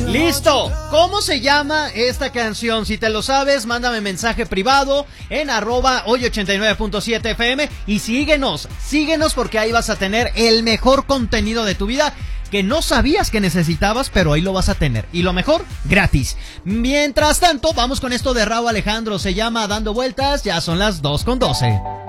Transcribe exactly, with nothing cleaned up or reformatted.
Listo. ¿Cómo se llama esta canción? Si te lo sabes, mándame mensaje privado en arroba hoy ochenta y nueve punto siete F M y síguenos, síguenos porque ahí vas a tener el mejor contenido de tu vida que no sabías que necesitabas, pero ahí lo vas a tener. Y lo mejor, gratis. Mientras tanto, vamos con esto de Rauw Alejandro. Se llama Dando Vueltas, ya son las dos con doce.